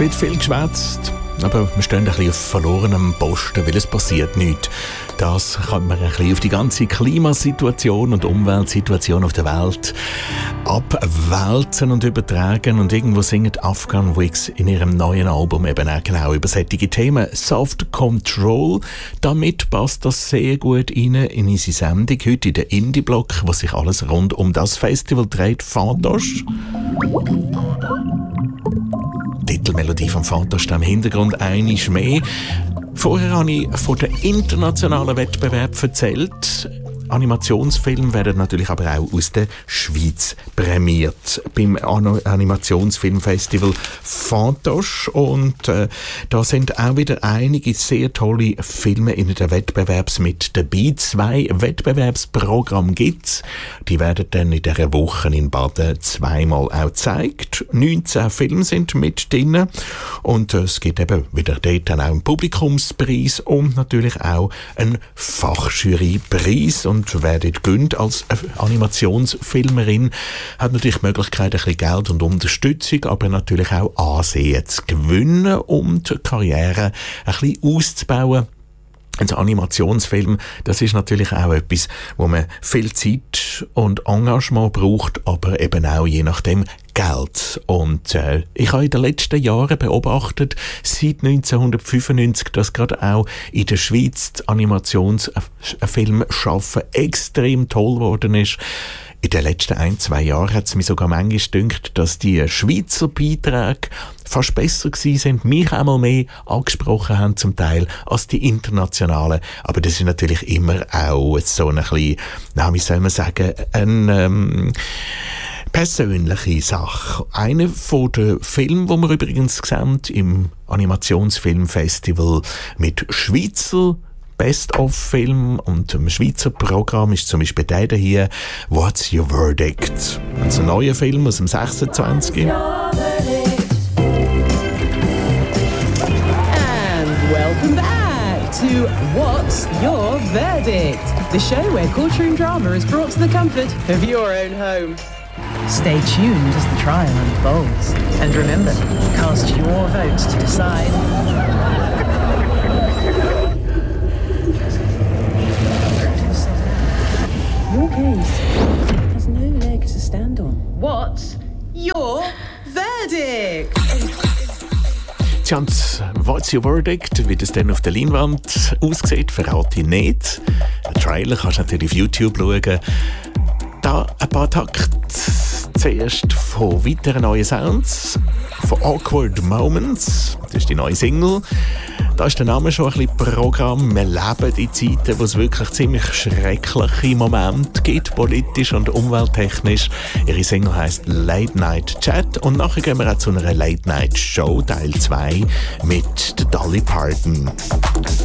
wird viel geschwätzt, aber wir stehen ein bisschen auf verlorenem Posten, weil es passiert nichts. Das kann man ein bisschen auf die ganze Klimasituation und Umweltsituation auf der Welt abwälzen und übertragen. Und irgendwo singen Afghan Wigs in ihrem neuen Album eben auch genau über solche Themen. Soft Control, damit passt das sehr gut rein in unsere Sendung heute in der Indie-Block, wo sich alles rund um das Festival dreht. Fantosch. Titelmelodie vom Fantosch im Hintergrund einmal mehr. Vorher habe ich von dem internationalen Wettbewerb erzählt. Animationsfilme werden natürlich aber auch aus der Schweiz prämiert beim Animationsfilmfestival Fantosch. Und da sind auch wieder einige sehr tolle Filme in den Wettbewerbs mit dabei. 2 Wettbewerbsprogramme gibt's. Die werden dann in dieser Woche in Baden zweimal auch gezeigt. 19 Filme sind mit drin. Und es gibt eben wieder dort dann auch einen Publikumspreis und natürlich auch einen Fachjurypreis. Und wer dort gönnt als Animationsfilmerin, hat natürlich die Möglichkeit, ein bisschen Geld und Unterstützung, aber natürlich auch Ansehen zu gewinnen, um die Karriere ein bisschen auszubauen. Ein Animationsfilm, das ist natürlich auch etwas, wo man viel Zeit und Engagement braucht, aber eben auch je nachdem Geld. Und ich habe in den letzten Jahren beobachtet, seit 1995, dass gerade auch in der Schweiz das Animationsfilmschaffen extrem toll geworden ist. In den letzten 1-2 Jahren hat es mir sogar manchmal gedacht, dass die Schweizer Beiträge fast besser gewesen sind, mich einmal mehr angesprochen haben zum Teil als die internationalen. Aber das ist natürlich immer auch so ein bisschen, wie soll man sagen, ein persönliche Sache. Einer von den Filmen, die wir übrigens sehen im Animationsfilmfestival mit Schweizer Best-of-Film und im Schweizer Programm ist zum Beispiel der hier, What's Your Verdict? Das ist ein neuer Film aus dem 26. And welcome back to What's Your Verdict? The show where courtroom drama is brought to the comfort of your own home. Stay tuned as the trial unfolds. And remember, cast your vote to decide. Your case has no legs to stand on. What's your verdict? Tja, und What's Your Verdict? Wie das dann auf der Leinwand aussieht, verrate ich nicht. Den Trailer kannst du natürlich auf YouTube schauen. Da ein paar Takte zuerst von weiteren neuen Sounds, von Awkward Moments, das ist die neue Single. Da ist der Name schon ein bisschen Programm. Wir leben die Zeiten, wo es wirklich ziemlich schreckliche Momente gibt, politisch und umwelttechnisch. Ihre Single heisst Late Night Chat und nachher gehen wir auch zu einer Late Night Show, Teil 2, mit Dolly Parton.